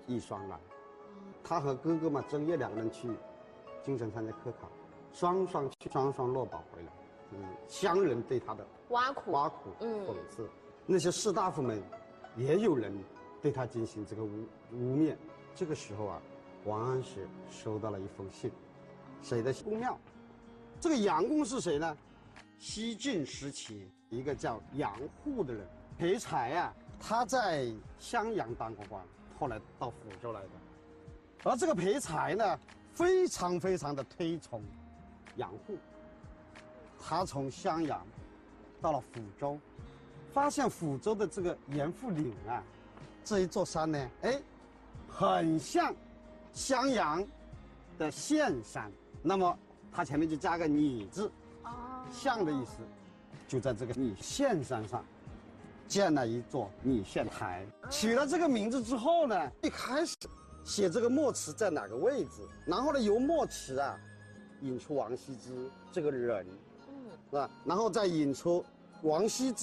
一双来。他和哥哥嘛正月2人去京城参加科考，双双去，双双落榜回来。乡人对他的挖苦、 讽刺，那些士大夫们也有人对他进行这个污蔑。这个时候啊，王安石收到了一封信，谁的公庙？这个杨公是谁呢？西晋时期一个叫杨户的人，裴才啊，他在襄阳当过官，后来到抚州来的。而这个裴才呢，非常的推崇杨户。他从襄阳到了抚州，发现抚州的这个盐阜岭啊，这一座山呢，很像襄阳的岘山。那么它前面就加个拟字，像的意思，就在这个拟岘山上建了一座拟岘台。取了这个名字之后呢，一开始写这个墨池在哪个位置，然后呢由墨池啊引出王羲之这个人，是吧？然后再引出王羲之